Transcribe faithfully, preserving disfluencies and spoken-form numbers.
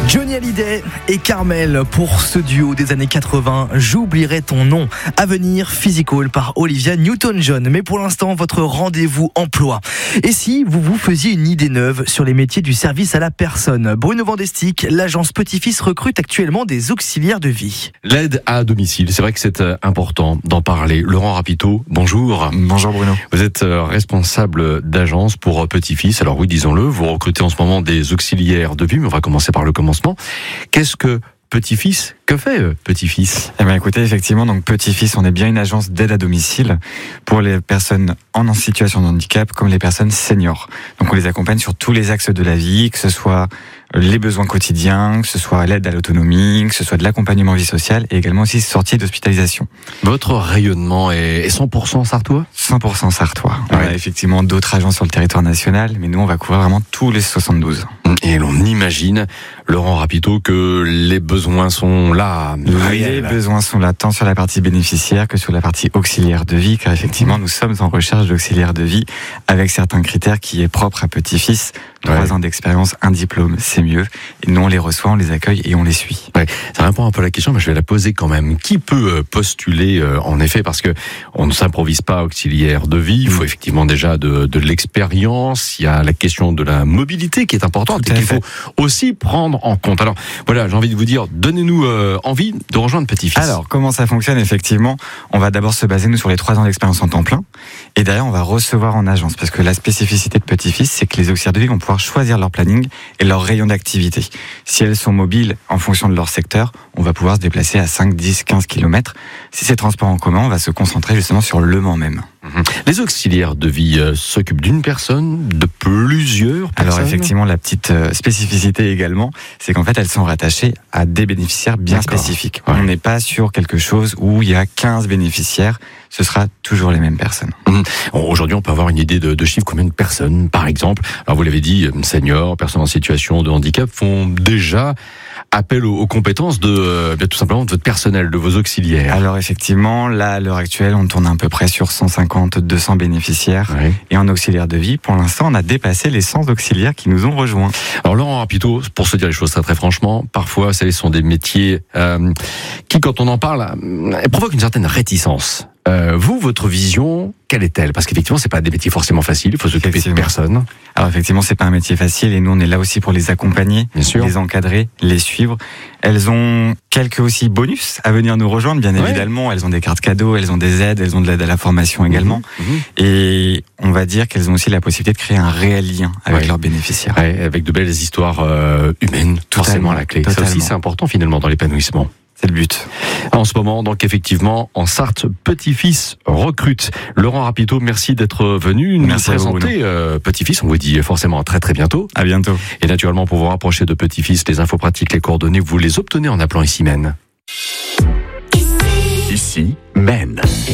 Johnny Hallyday et Carmel pour ce duo des années quatre-vingts, J'oublierai ton nom. À venir, Physical par Olivia Newton-John. Mais pour l'instant, votre rendez-vous emploi. Et si vous vous faisiez une idée neuve sur les métiers du service à la personne? Bruno Vandestick, l'agence Petit-Fils recrute actuellement des auxiliaires de vie. L'aide à domicile, c'est vrai que c'est important d'en parler. Laurent Rapito, bonjour. Bonjour Bruno. Vous êtes responsable d'agence pour Petit-Fils. Alors oui, disons-le, vous recrutez en ce moment des auxiliaires de vie, mais on va commencer par le commencement. Qu'est-ce que Petit-Fils, que fait euh, Petit-Fils? Eh bien, écoutez, effectivement, donc Petit-Fils, on est bien une agence d'aide à domicile pour les personnes en situation de handicap comme les personnes seniors. Donc, on les accompagne sur tous les axes de la vie, que ce soit les besoins quotidiens, que ce soit l'aide à l'autonomie, que ce soit de l'accompagnement vie sociale et également aussi sortie d'hospitalisation. Votre rayonnement est cent pour cent sartois? cent pour cent sartois. On Ouais. a effectivement d'autres agences sur le territoire national, mais nous, on va couvrir vraiment tous les soixante-douze. Et l'on imagine, Laurent Rapito, que les besoins sont là. Les réels. besoins sont là tant sur la partie bénéficiaire que sur la partie auxiliaire de vie, car effectivement, nous sommes en recherche d'auxiliaires de vie avec certains critères qui est propre à Petit-Fils. Trois Ouais. ans d'expérience, un diplôme, c'est mieux. Et nous, on les reçoit, on les accueille et on les suit. Ouais, ça répond un peu à la question, mais je vais la poser quand même. Qui peut euh, postuler, euh, en effet, parce que on ne s'improvise pas auxiliaire de vie. Il faut effectivement déjà de, de l'expérience. Il y a la question de la mobilité qui est importante Tout et à qu'il fait. faut aussi prendre en compte. Alors voilà, j'ai envie de vous dire, donnez-nous euh, envie de rejoindre Petit-Fils. Alors, comment ça fonctionne effectivement? On va d'abord se baser, nous, sur les trois ans d'expérience en temps plein. Et derrière, on va recevoir en agence. Parce que la spécificité de Petit-Fils, c'est que les auxiliaires de vie vont pouvoir choisir leur planning et leur rayon d'activité. Si elles sont mobiles en fonction de leur secteur, on va pouvoir se déplacer à cinq, dix, quinze kilomètres. Si c'est transport en commun, on va se concentrer justement sur Le Mans même. Mhm. Les auxiliaires de vie euh, s'occupent d'une personne, de plusieurs personnes. Alors effectivement, la petite euh, spécificité également, c'est qu'en fait, elles sont rattachées à des bénéficiaires bien D'accord. spécifiques. Ouais. On n'est pas sur quelque chose où il y a quinze bénéficiaires, ce sera toujours les mêmes personnes. Bon, aujourd'hui, on peut avoir une idée de, de chiffre. Combien de personnes, par exemple, alors vous l'avez dit, seniors, personnes en situation de handicap, font déjà appel aux, aux compétences de, euh, bien, tout simplement, de votre personnel, de vos auxiliaires. Alors effectivement, là, à l'heure actuelle, on tourne à peu près sur cent cinquante, deux cents bénéficiaires. Ouais. Et en auxiliaire de vie, pour l'instant, on a dépassé les cent auxiliaires qui nous ont rejoints. Alors Laurent Rapito, pour se dire les choses très très franchement, parfois, ce sont des métiers euh, qui, quand on en parle, euh, provoquent une certaine réticence. Euh, vous, votre vision, quelle est-elle? Parce qu'effectivement, c'est pas des métiers forcément faciles. Il faut s'occuper de Effectivement. personnes. Alors effectivement, c'est pas un métier facile et nous, on est là aussi pour les accompagner, Bien sûr. les encadrer, les suivre. Elles ont quelques aussi bonus à venir nous rejoindre, bien Ouais. évidemment. Elles ont des cartes cadeaux, elles ont des aides, elles ont de l'aide à la formation également. Mhm. Mhm. Et on va dire qu'elles ont aussi la possibilité de créer un réel lien avec Ouais. leurs bénéficiaires. Ouais, avec de belles histoires euh, humaines, forcément à la clé. Ça Totalement. aussi, c'est important finalement dans l'épanouissement. C'est le but. En ce moment, donc effectivement, en Sarthe, Petit-Fils recrute. Laurent Rapito, merci d'être venu nous Merci à vous, présenter euh, Petit-Fils. On vous dit forcément très très bientôt. À bientôt. Et naturellement, pour vous rapprocher de Petit-Fils, les infos pratiques, les coordonnées, vous les obtenez en appelant ici même. Ici, Maine.